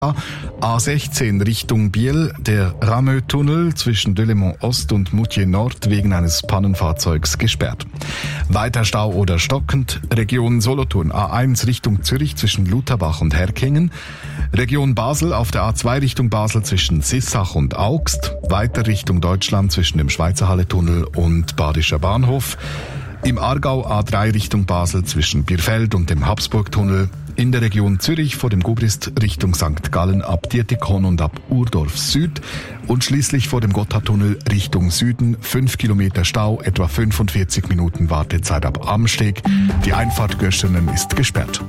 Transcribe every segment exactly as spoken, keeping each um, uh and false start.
A sechzehn Richtung Biel, der Rameux-Tunnel zwischen Delémont Ost und Moutier Nord wegen eines Pannenfahrzeugs gesperrt. Weiter Stau oder stockend, Region Solothurn A eins Richtung Zürich zwischen Lutherbach und Herkingen, Region Basel auf der A zwei Richtung Basel zwischen Sissach und Augst, weiter Richtung Deutschland zwischen dem Schweizer Halletunnel und Badischer Bahnhof, im Aargau A drei Richtung Basel zwischen Bierfeld und dem Habsburgtunnel, in der Region Zürich vor dem Gubrist Richtung Sankt Gallen ab Dietikon und ab Urdorf Süd und schließlich vor dem Gotthardtunnel Richtung Süden fünf Kilometer Stau, etwa fünfundvierzig Minuten Wartezeit ab Amsteg. Die Einfahrt Göschenen ist gesperrt.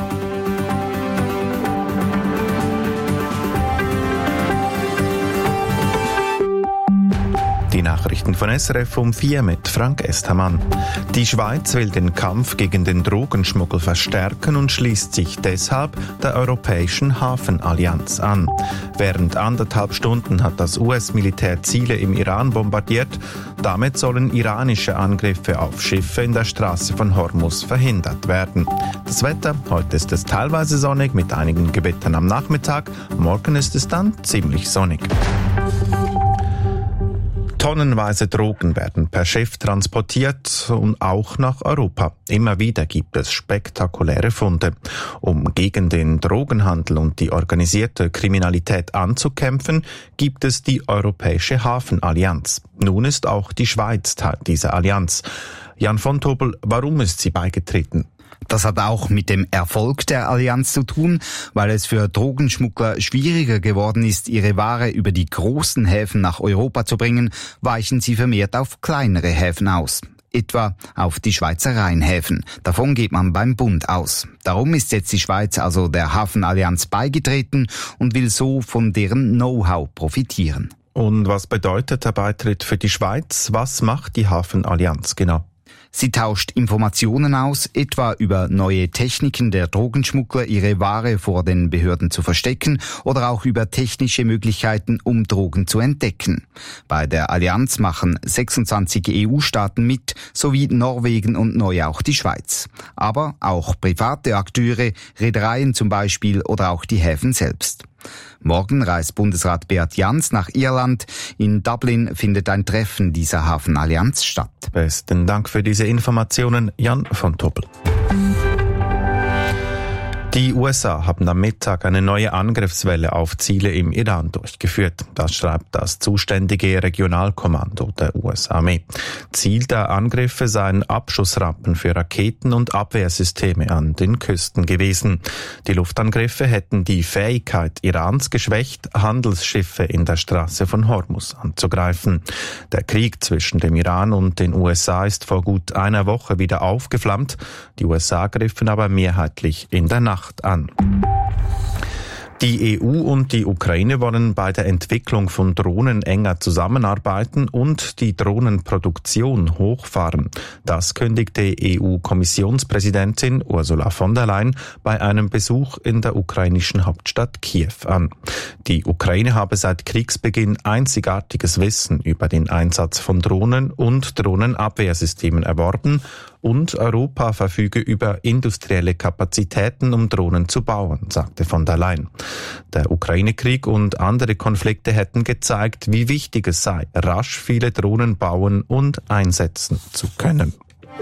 Die Nachrichten von S R F um vier mit Frank Estermann. Die Schweiz will den Kampf gegen den Drogenschmuggel verstärken und schließt sich deshalb der Europäischen Hafenallianz an. Während anderthalb Stunden hat das U S-Militär Ziele im Iran bombardiert. Damit sollen iranische Angriffe auf Schiffe in der Straße von Hormuz verhindert werden. Das Wetter: Heute ist es teilweise sonnig mit einigen Gewittern am Nachmittag. Morgen ist es dann ziemlich sonnig. Tonnenweise Drogen werden per Schiff transportiert und auch nach Europa. Immer wieder gibt es spektakuläre Funde. Um gegen den Drogenhandel und die organisierte Kriminalität anzukämpfen, gibt es die Europäische Hafenallianz. Nun ist auch die Schweiz Teil dieser Allianz. Jan von Tobel, warum ist sie beigetreten? Das hat auch mit dem Erfolg der Allianz zu tun, weil es für Drogenschmuggler schwieriger geworden ist, ihre Ware über die großen Häfen nach Europa zu bringen, weichen sie vermehrt auf kleinere Häfen aus. Etwa auf die Schweizer Rheinhäfen. Davon geht man beim Bund aus. Darum ist jetzt die Schweiz also der Hafenallianz beigetreten und will so von deren Know-how profitieren. Und was bedeutet der Beitritt für die Schweiz? Was macht die Hafenallianz genau? Sie tauscht Informationen aus, etwa über neue Techniken der Drogenschmuggler, ihre Ware vor den Behörden zu verstecken oder auch über technische Möglichkeiten, um Drogen zu entdecken. Bei der Allianz machen sechsundzwanzig E U-Staaten mit, sowie Norwegen und neu auch die Schweiz. Aber auch private Akteure, Reedereien zum Beispiel oder auch die Häfen selbst. Morgen reist Bundesrat Beat Jans nach Irland. In Dublin findet ein Treffen dieser Hafenallianz statt. Besten Dank für diese Informationen, Jan von Tobel. Die U S A haben am Mittag eine neue Angriffswelle auf Ziele im Iran durchgeführt. Das schreibt das zuständige Regionalkommando der U S-Armee. Ziel der Angriffe seien Abschussrampen für Raketen und Abwehrsysteme an den Küsten gewesen. Die Luftangriffe hätten die Fähigkeit Irans geschwächt, Handelsschiffe in der Straße von Hormuz anzugreifen. Der Krieg zwischen dem Iran und den U S A ist vor gut einer Woche wieder aufgeflammt. Die U S A griffen aber mehrheitlich in der Nacht an. Die E U und die Ukraine wollen bei der Entwicklung von Drohnen enger zusammenarbeiten und die Drohnenproduktion hochfahren. Das kündigte E U-Kommissionspräsidentin Ursula von der Leyen bei einem Besuch in der ukrainischen Hauptstadt Kiew an. Die Ukraine habe seit Kriegsbeginn einzigartiges Wissen über den Einsatz von Drohnen und Drohnenabwehrsystemen erworben und Europa verfüge über industrielle Kapazitäten, um Drohnen zu bauen, sagte von der Leyen. Der Ukraine-Krieg und andere Konflikte hätten gezeigt, wie wichtig es sei, rasch viele Drohnen bauen und einsetzen zu können.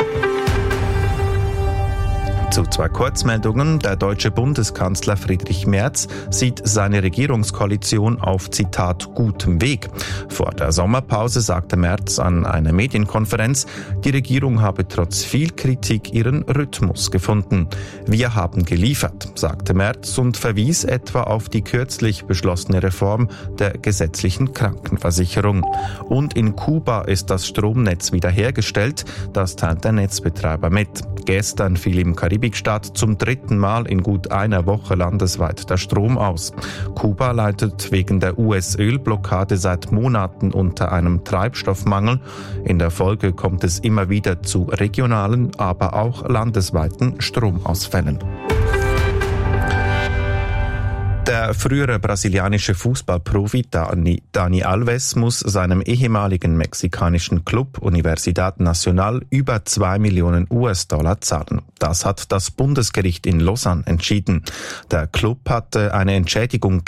Zu zwei Kurzmeldungen. Der deutsche Bundeskanzler Friedrich Merz sieht seine Regierungskoalition auf, Zitat, gutem Weg. Vor der Sommerpause sagte Merz an einer Medienkonferenz, die Regierung habe trotz viel Kritik ihren Rhythmus gefunden. Wir haben geliefert, sagte Merz und verwies etwa auf die kürzlich beschlossene Reform der gesetzlichen Krankenversicherung. Und in Kuba ist das Stromnetz wiederhergestellt, das teilt der Netzbetreiber mit. Gestern fiel im Karibikstaat zum dritten Mal in gut einer Woche landesweit der Strom aus. Kuba leidet wegen der U S-Ölblockade seit Monaten unter einem Treibstoffmangel. In der Folge kommt es immer wieder zu regionalen, aber auch landesweiten Stromausfällen. Der frühere brasilianische Fußballprofi Dani, Dani Alves muss seinem ehemaligen mexikanischen Club Universidad Nacional über zwei Millionen U S-Dollar zahlen. Das hat das Bundesgericht in Lausanne entschieden. Der Club hatte eine Entschädigung